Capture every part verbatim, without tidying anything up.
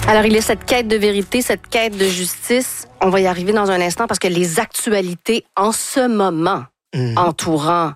Alors, il y a cette quête de vérité, cette quête de justice. On va y arriver dans un instant parce que les actualités en ce moment mmh. entourant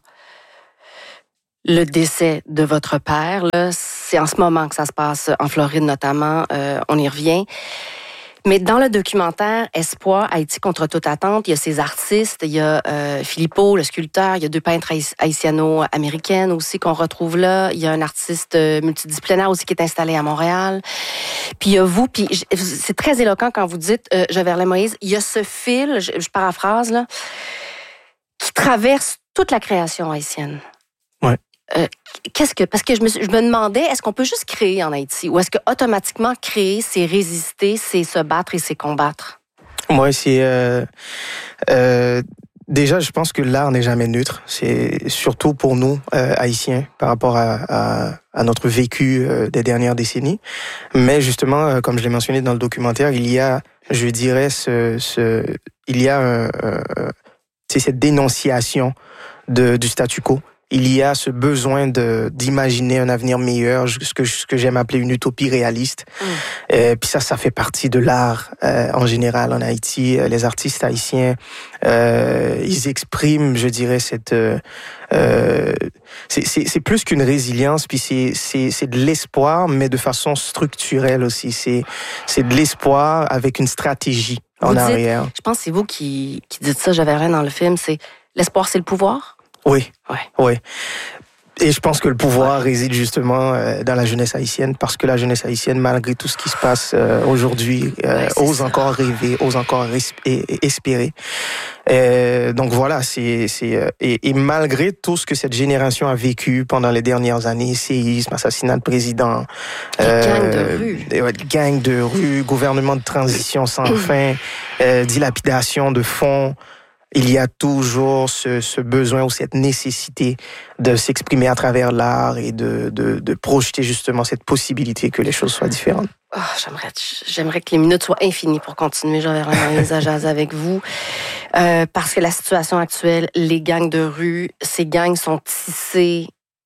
le décès de votre père, là, c'est en ce moment que ça se passe en Floride notamment. Euh, on y revient. Mais dans le documentaire Espoir, Haïti contre toute attente, il y a ces artistes, il y a euh, Philippot, le sculpteur, il y a deux peintres haïtiano-américaines aussi qu'on retrouve là. Il y a un artiste multidisciplinaire aussi qui est installé à Montréal. Puis il y a vous, puis c'est très éloquent quand vous dites, euh, Joverlin Moïse, il y a ce fil, je, je paraphrase là, qui traverse toute la création haïtienne. Ouais. Euh, qu'est-ce que parce que je me, je me demandais, est-ce qu'on peut juste créer en Haïti ou est-ce que automatiquement créer, c'est résister, c'est se battre et c'est combattre? Moi, c'est euh, euh, déjà, je pense que l'art n'est jamais neutre. C'est surtout pour nous euh, Haïtiens par rapport à, à, à notre vécu euh, des dernières décennies. Mais justement, euh, comme je l'ai mentionné dans le documentaire, il y a, je dirais, ce, ce il y a un, euh, c'est cette dénonciation de du statu quo. Il y a ce besoin de d'imaginer un avenir meilleur, ce que ce que j'aime appeler une utopie réaliste. Mm. Et puis ça, ça fait partie de l'art euh, en général en Haïti. Les artistes haïtiens, euh, ils expriment, je dirais, cette euh, c'est c'est c'est plus qu'une résilience, puis c'est c'est c'est de l'espoir, mais de façon structurelle aussi. C'est c'est de l'espoir avec une stratégie vous en dites, arrière. Je pense que c'est vous qui qui dites ça, j'avais rien dans le film. C'est l'espoir, c'est le pouvoir. Oui, ouais. oui. Et je pense que le pouvoir réside justement dans la jeunesse haïtienne, parce que la jeunesse haïtienne, malgré tout ce qui se passe aujourd'hui, euh, ouais, ose ça. encore rêver, ose encore espérer. Et donc voilà, c'est c'est et, et malgré tout ce que cette génération a vécu pendant les dernières années, séisme, assassinat de président, euh, gang de rue, ouais, gang de rue, gouvernement de transition sans fin, euh, dilapidation de fonds. Il y a toujours ce, ce besoin ou cette nécessité de s'exprimer à travers l'art et de, de, de projeter justement cette possibilité que les choses soient différentes. Oh, j'aimerais, j'aimerais que les minutes soient infinies pour continuer, Joverlin Moïse, à jaser avec vous. Euh, parce que la situation actuelle, les gangs de rue, ces gangs sont tissés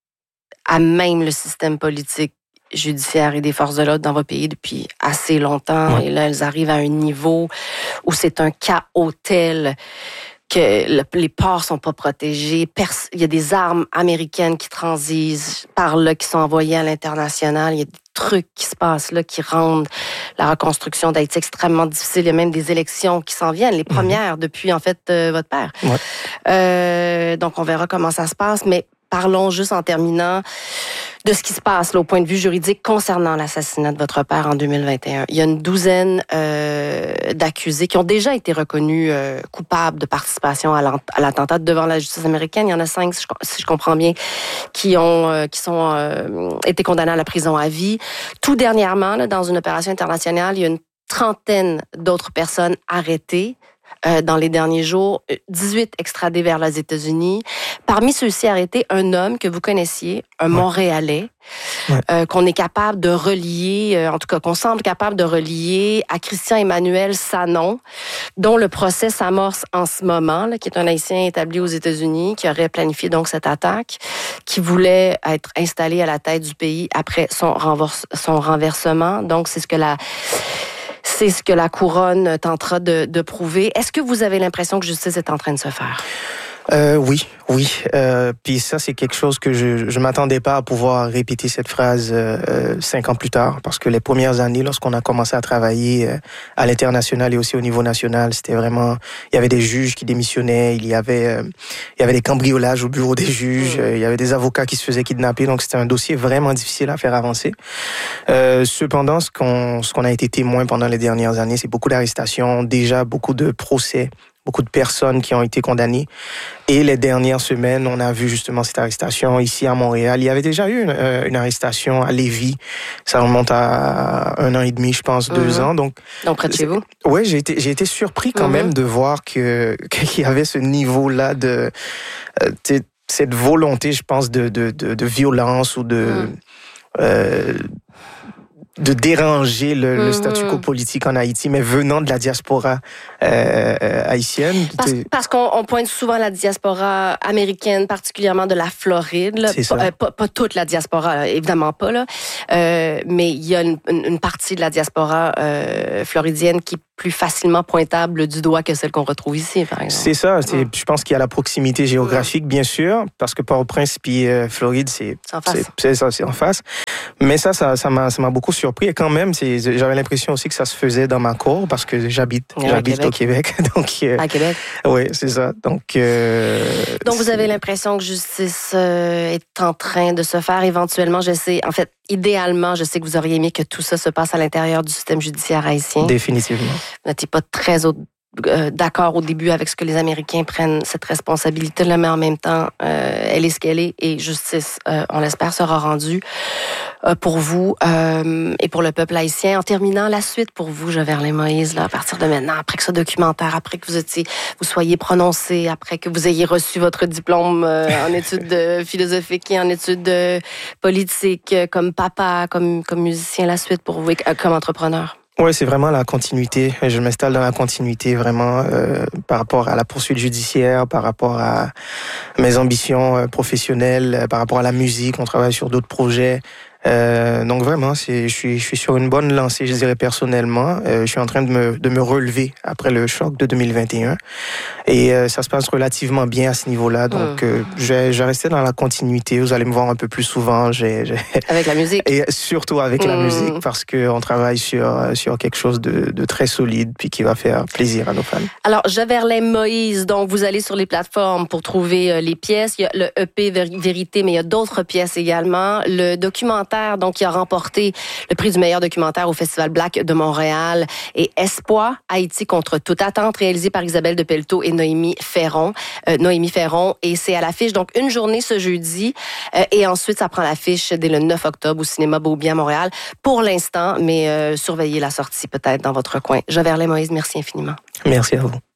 à même le système politique, judiciaire et des forces de l'ordre dans votre pays depuis assez longtemps. Ouais. Et là, elles arrivent à un niveau où c'est un chaos tel que le, les ports sont pas protégés. Pers- il y a des armes américaines qui transigent par là, qui sont envoyées à l'international. Il y a des trucs qui se passent là, qui rendent la reconstruction d'Haïti extrêmement difficile. Il y a même des élections qui s'en viennent, les premières mmh. depuis, en fait, euh, votre père. Ouais. Euh, donc, on verra comment ça se passe, mais parlons juste en terminant de ce qui se passe là, au point de vue juridique concernant l'assassinat de votre père en deux mille vingt et un. Il y a une douzaine euh, d'accusés qui ont déjà été reconnus euh, coupables de participation à, à l'attentat devant la justice américaine. Il y en a cinq, si je, si je comprends bien, qui ont euh, qui sont euh, été condamnés à la prison à vie. Tout dernièrement, là, dans une opération internationale, il y a une trentaine d'autres personnes arrêtées. Euh, dans les derniers jours, dix-huit extradés vers les États-Unis. Parmi ceux-ci arrêtés, un homme que vous connaissiez, un ouais. Montréalais, ouais. euh, qu'on est capable de relier, euh, en tout cas qu'on semble capable de relier à Christian Emmanuel Sanon, dont le procès s'amorce en ce moment, là, qui est un Haïtien établi aux États-Unis, qui aurait planifié donc cette attaque, qui voulait être installé à la tête du pays après son, renverse, son renversement. Donc, c'est ce que la... C'est ce que la couronne tentera de, de prouver. Est-ce que vous avez l'impression que justice est en train de se faire? Euh, oui, oui. Euh, puis ça, c'est quelque chose que je je m'attendais pas à pouvoir répéter cette phrase euh, cinq ans plus tard, parce que les premières années, lorsqu'on a commencé à travailler euh, à l'international et aussi au niveau national, c'était vraiment, il y avait des juges qui démissionnaient, il y avait euh, il y avait des cambriolages au bureau des juges, euh, il y avait des avocats qui se faisaient kidnapper, donc c'était un dossier vraiment difficile à faire avancer. Euh, cependant, ce qu'on ce qu'on a été témoin pendant les dernières années, c'est beaucoup d'arrestations, déjà beaucoup de procès. Beaucoup de personnes qui ont été condamnées. Et les dernières semaines, on a vu justement cette arrestation ici à Montréal. Il y avait déjà eu une, euh, une arrestation à Lévis. Ça remonte à un an et demi, je pense, deux mm-hmm. ans. Donc, Donc près de chez vous? Oui, j'ai été, j'ai été surpris quand mm-hmm. même de voir que, qu'il y avait ce niveau-là de... Euh, cette volonté, je pense, de, de, de, de violence ou de... Mm. Euh, de déranger le, Mm-hmm. le statu quo politique en Haïti, mais venant de la diaspora euh, haïtienne. Parce, parce qu'on on pointe souvent la diaspora américaine, particulièrement de la Floride. Là. C'est ça. Pas, pas, pas toute la diaspora, là, évidemment pas, là. Euh, mais il y a une, une partie de la diaspora euh, floridienne qui est plus facilement pointable du doigt que celle qu'on retrouve ici, par exemple. C'est ça. C'est, mm. Je pense qu'il y a la proximité géographique, mm. bien sûr, parce que Port-au-Prince puis euh, Floride, c'est, c'est en face. C'est, c'est ça, c'est en face. Mais ça, ça, ça m'a, ça m'a beaucoup surpris. Et quand même, c'est, j'avais l'impression aussi que ça se faisait dans ma cour, parce que j'habite, ouais, j'habite au Québec. Québec. Donc, euh, à Québec. Oui, c'est ça. Donc, euh, Donc vous avez l'impression que justice euh, est en train de se faire éventuellement. Je sais, en fait, idéalement, je sais que vous auriez aimé que tout ça se passe à l'intérieur du système judiciaire haïtien. Définitivement. Vous n'étiez pas très au, euh, d'accord au début avec ce que les Américains prennent cette responsabilité-là, mais en même temps, euh, elle est ce qu'elle est et justice, euh, on l'espère, sera rendue euh, pour vous euh, et pour le peuple haïtien. En terminant, la suite pour vous, Joverlin Moïse, là, à partir de maintenant, après que ce documentaire, après que vous étiez, vous soyez prononcé, après que vous ayez reçu votre diplôme euh, en études de philosophiques et en études de politiques, euh, comme papa, comme, comme musicien, la suite pour vous, euh, comme entrepreneur. Oui, c'est vraiment la continuité. Je m'installe dans la continuité vraiment euh, par rapport à la poursuite judiciaire, par rapport à mes ambitions euh, professionnelles, euh, par rapport à la musique. On travaille sur d'autres projets. Euh, donc vraiment, c'est, je suis, je suis sur une bonne lancée, je dirais personnellement. Euh, je suis en train de me, de me relever après le choc de deux mille vingt et un. Et euh, ça se passe relativement bien à ce niveau-là. Donc, mmh. euh, je, vais, je vais rester dans la continuité. Vous allez me voir un peu plus souvent. J'ai, j'ai... Avec la musique. Et surtout avec mmh. la musique, parce qu'on travaille sur, sur quelque chose de, de très solide, puis qui va faire plaisir à nos fans. Alors, Joverlin Moïse, donc vous allez sur les plateformes pour trouver euh, les pièces. Il y a le E P Vérité, mais il y a d'autres pièces également. Le documentaire, donc, qui a remporté le prix du meilleur documentaire au Festival Black de Montréal, et Espoir, Haïti contre toute attente, réalisé par Isabelle de Pelletot et Noémie Ferron. Euh, Noémie Ferron, et c'est à l'affiche, donc, une journée ce jeudi, euh, et ensuite, ça prend l'affiche dès le neuf octobre au cinéma Beaubien à Montréal, pour l'instant, mais euh, surveillez la sortie peut-être dans votre coin. Joverlin Moïse, merci infiniment. Merci à vous.